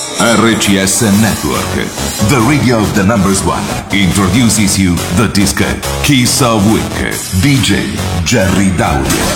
RCS Network, the radio of the numbers one, introduces you the disco Kiss of Week, DJ Jerry Daudio.